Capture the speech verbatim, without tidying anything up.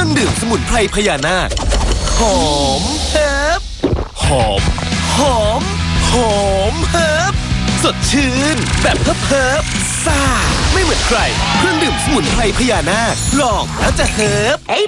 รื่องดื่มสมุนไพรพญานาคหอมเฮิบหอมหอมหอมเฮิบสดชื่นแบบเฮิบเฮิบซ่าไม่เหมือนใครเครื่องดื่มสมุนไพรพญานาคลองแล้วจะเฮิบ